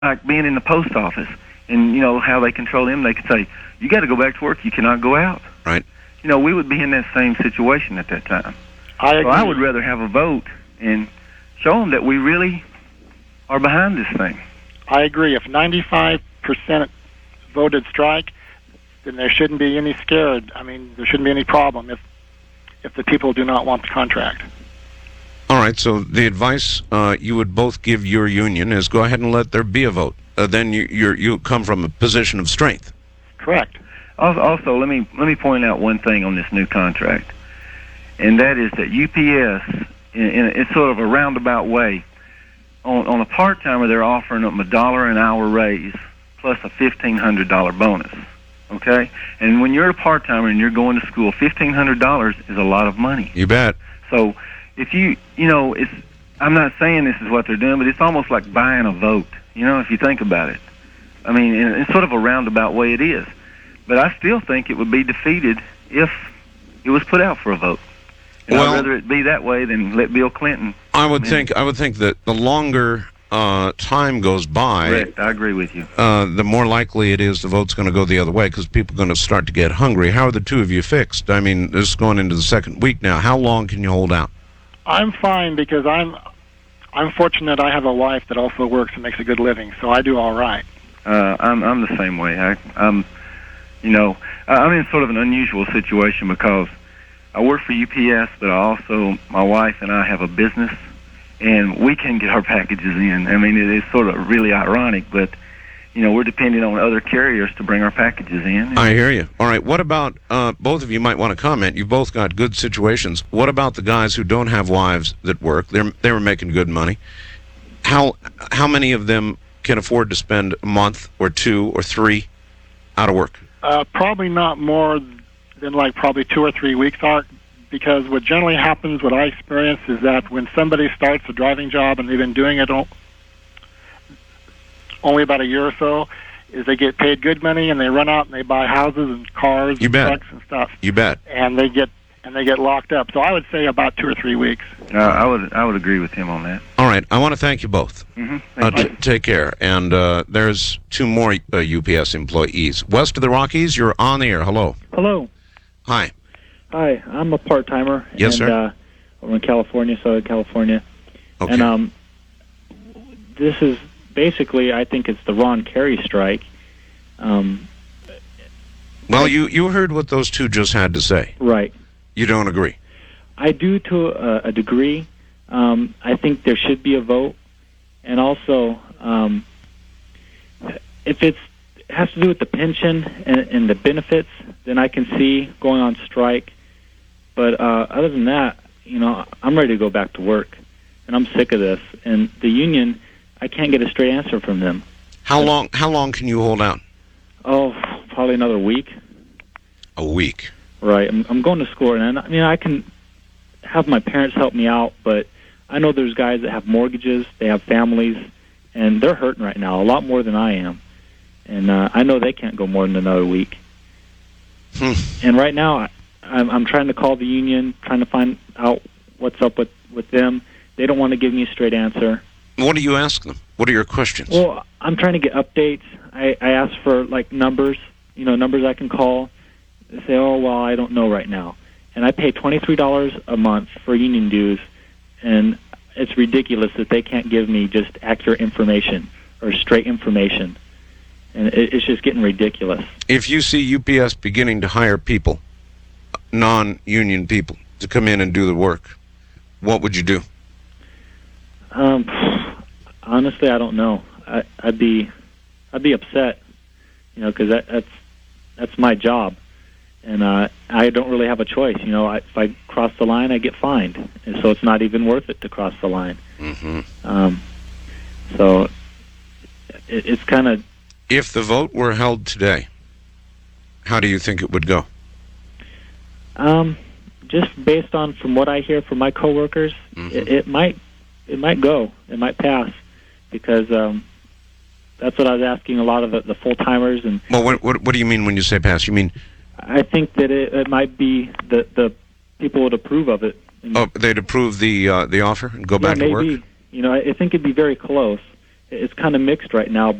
like being in the post office, and you know how they control them. They could say, "You got to go back to work. You cannot go out." Right. You know, we would be in that same situation at that time. I agree. So I would rather have a vote and show them that we really are behind this thing. I agree. If 95% voted strike, then there shouldn't be any scared. I mean, there shouldn't be any problem if the people do not want the contract. All right, so the advice you would both give your union is go ahead and let there be a vote. Then you come from a position of strength. Correct. Also, let me point out one thing on this new contract, and that is that UPS, in sort of a roundabout way, on a part-timer, they're offering them $1 an hour raise plus a $1,500 bonus. Okay? And when you're a part-timer and you're going to school, $1,500 is a lot of money. You bet. So if you know, I'm not saying this is what they're doing, but it's almost like buying a vote, you know, if you think about it. I mean, in sort of a roundabout way it is. But I still think it would be defeated if it was put out for a vote. And I'd rather it be that way than let Bill Clinton. I would think that the longer time goes by, correct, I agree with you. The more likely it is the vote's going to go the other way because people are going to start to get hungry. How are the two of you fixed? I mean, this is going into the second week now. How long can you hold out? I'm fine because I'm fortunate. I have a wife that also works and makes a good living, so I do all right. I'm the same way. I'm in sort of an unusual situation because I work for UPS, but my wife and I have a business, and we can get our packages in. I mean, it is sort of really ironic, but, you know, we're depending on other carriers to bring our packages in. I hear you. All right, what about, both of you might want to comment. You've both got good situations. What about the guys who don't have wives that work? They were making good money. How many of them can afford to spend a month or 2 or 3 out of work? Probably not more than like probably 2 or 3 weeks, Art, because what generally happens, what I experience, is that when somebody starts a driving job and they've been doing it only about a year or so, is they get paid good money and they run out and they buy houses and cars and trucks and stuff. You bet. And they get locked up. So I would say about 2 or 3 weeks. I would agree with him on that. All right, I want to thank you both. Mm-hmm. Take care. And there's 2 more UPS employees. West of the Rockies, you're on the air. Hello. Hello. Hi. Hi, I'm a part-timer. Yes, sir. I'm in California, Southern California. Okay. And this is basically, I think it's the Ron Kerry strike. Well, you heard what those 2 just had to say. Right. You don't agree? I do to a degree. I think there should be a vote. And also, if it has to do with the pension and the benefits, then I can see going on strike. But other than that, you know, I'm ready to go back to work. And I'm sick of this. And the union, I can't get a straight answer from them. How long can you hold out? Oh, probably another week. A week. Right. I'm going to school, and I mean, I can have my parents help me out, but I know there's guys that have mortgages, they have families, and they're hurting right now a lot more than I am. And I know they can't go more than another week. And right now, I'm trying to call the union, trying to find out what's up with them. They don't want to give me a straight answer. What do you ask them? What are your questions? Well, I'm trying to get updates. I ask for, like, numbers I can call. They say, oh, well, I don't know right now. And I pay $23 a month for union dues, and it's ridiculous that they can't give me just accurate information or straight information. And it's just getting ridiculous. If you see UPS beginning to hire people, non-union people, to come in and do the work, what would you do? Honestly, I don't know. I'd be upset, you know, because that's my job, and I don't really have a choice. You know, if I cross the line, I get fined, and so it's not even worth it to cross the line. Mm-hmm. So it's kind of. If the vote were held today, how do you think it would go? Just based on from what I hear from my coworkers, it might go. It might pass, because that's what I was asking a lot of the full-timers. And well, what do you mean when you say pass? You mean? I think that it might be the people would approve of it. Oh, they'd approve the offer and go back to work? Maybe. You know, I think it'd be very close. it's kind of mixed right now.